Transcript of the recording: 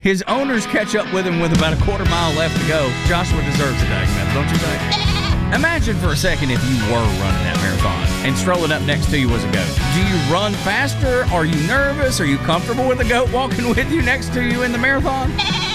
His owners catch up with him with about a quarter mile left to go. Joshua deserves a dag, don't you think? Imagine for a second if you were running that marathon and strolling up next to you was a goat. Do you run faster? Are you nervous? Are you comfortable with a goat walking with you next to you in the marathon?